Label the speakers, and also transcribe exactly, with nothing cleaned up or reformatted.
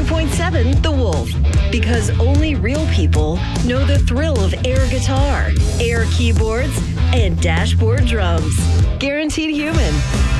Speaker 1: point seven The Wolf. Because only real people know the thrill of air guitar, air keyboards, and dashboard drums. Guaranteed Human.